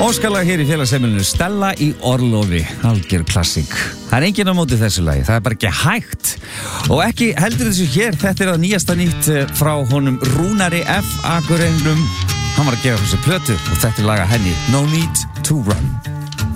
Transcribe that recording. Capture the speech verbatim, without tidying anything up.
Óskalag hér í félagsheimilinu Stella í Orlofi, algjör klassík. Það er enginn á móti þessu lagi, það er bara ekki hægt. Og ekki heldur þessu hér, þetta er að nýjasta nýtt frá honum Rúnari F. Akureyrinum. Hann var að gefa þessu plötu og þetta er laga henni No Need to Run.